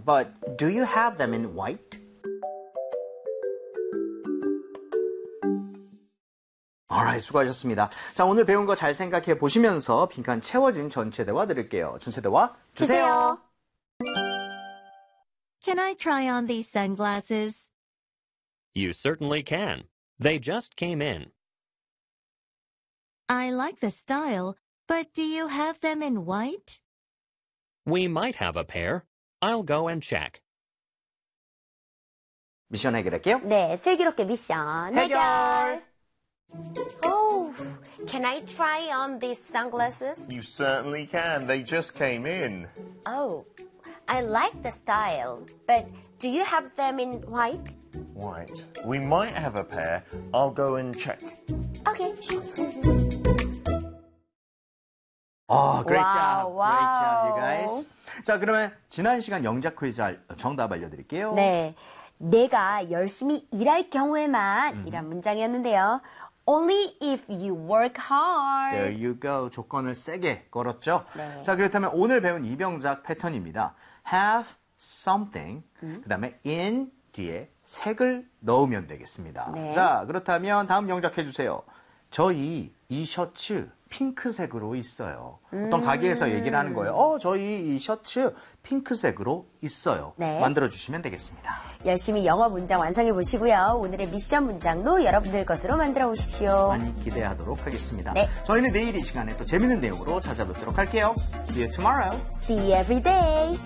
but do you have them in white? Alright, 수고하셨습니다. 자, 오늘 배운 거 잘 생각해 보시면서 빈칸 채워진 전체 대화 들을게요. 전체 대화 주세요. Can I try on these sunglasses? You certainly can. They just came in. I like the style, but do you have them in white? We might have a pair. I'll go and check. 미션 해결할게요. 네, 슬기롭게 미션 해결. Oh, can I try on these sunglasses? You certainly can. They just came in. Oh, I like the style, but do you have them in white? White. We might have a pair. I'll go and check. Okay. Great job. 와우. Great job, you guys. 자, 그러면 지난 시간 영작 퀴즈 정답 알려드릴게요. 네, 내가 열심히 일할 경우에만 이란 문장이었는데요. Only if you work hard. There you go. 조건을 세게 걸었죠. 네. 자, 그렇다면 오늘 배운 이병작 패턴입니다. Have something, 그 다음에 in 뒤에 색을 넣으면 되겠습니다. 네. 자, 그렇다면 다음 영작 해주세요. 저희 이 셔츠 핑크색으로 있어요. 어떤 가게에서 얘기를 하는 거예요. 저희 이 셔츠 핑크색으로 있어요. 네. 만들어주시면 되겠습니다. 열심히 영어 문장 완성해 보시고요. 오늘의 미션 문장도 여러분들 것으로 만들어 보십시오. 많이 기대하도록 하겠습니다. 네. 저희는 내일 이 시간에 또 재밌는 내용으로 찾아뵙도록 할게요. See you tomorrow. See you every day.